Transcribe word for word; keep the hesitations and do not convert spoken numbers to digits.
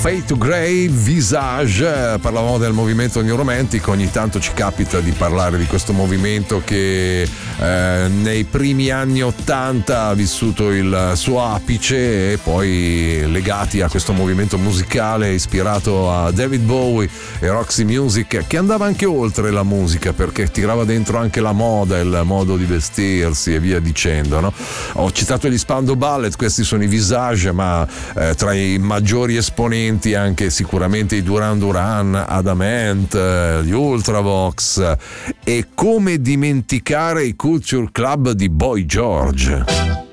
Fade to Grey, Visage. Parlavamo del movimento New Romantic, ogni tanto ci capita di parlare di questo movimento che eh, nei primi anni ottanta ha vissuto il suo apice, e poi legati a questo movimento musicale ispirato a David Bowie e Roxy Music, che andava anche oltre la musica perché tirava dentro anche la moda, il modo di vestirsi e via dicendo, no? Ho citato gli Spandau Ballet, questi sono i Visage, ma eh, tra i maggiori esponenti anche sicuramente i Duran Duran, Adamant, gli Ultravox, e come dimenticare i Culture Club di Boy George.